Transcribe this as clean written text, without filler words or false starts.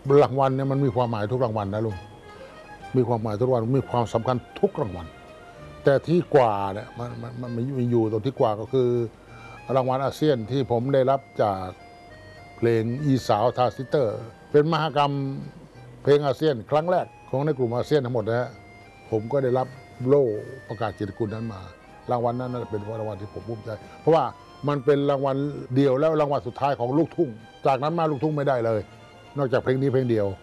รางวัลเนี่ยมันมีความหมายทุกรางวัลนะลุงมีความหมายทุกรางวัลมีความสำคัญทุกรางวัลแต่ที่กว่าเนี่ยมันมีอยู่ตรงที่กว่าก็คือรางวัลอาเซียนที่ผมได้รับจากเพลงอีสาวทาซิเตอร์เป็นมหกรรมเพลงอาเซียนครั้งแรกของในกลุ่มอาเซียนทั้งหมดนะฮะผมก็ได้รับโล่ประกาศเกียรติคุณนั้นมารางวัลนั้นเป็นรางวัลที่ผมภูมิใจเพราะว่ามันเป็นรางวัลเดียวแล้วรางวัลสุดท้ายของลูกทุ่งจากนั้นมาลูกทุ่งไม่ได้เลยนอกจากเพลงนี้เพลงเดียว